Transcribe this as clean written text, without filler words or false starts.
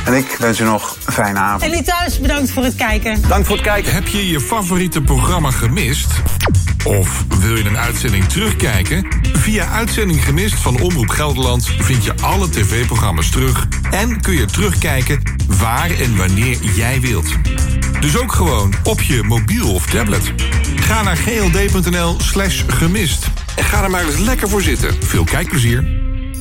En ik wens u nog een fijne avond. En u thuis, bedankt voor het kijken. Dank voor het kijken. Heb je je favoriete programma gemist? Of wil je een uitzending terugkijken? Via Uitzending Gemist van Omroep Gelderland vind je alle tv-programma's terug en kun je terugkijken waar en wanneer jij wilt. Dus ook gewoon op je mobiel of tablet. Ga naar gld.nl/gemist en ga er maar eens lekker voor zitten. Veel kijkplezier.